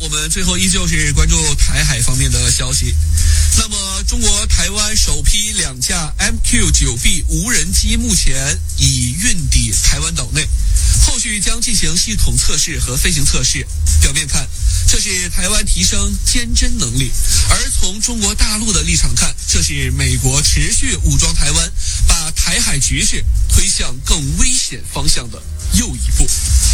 们最后依旧是关注台海方面的消息。那么，中国台湾首批2架 MQ-9B 无人机目前已运抵台湾岛内，后续将进行系统测试和飞行测试。表面看，这是台湾提升监侦能力；而从中国大陆的立场看，这是美国持续武装台湾，把台海局势推向更危险方向的又一步。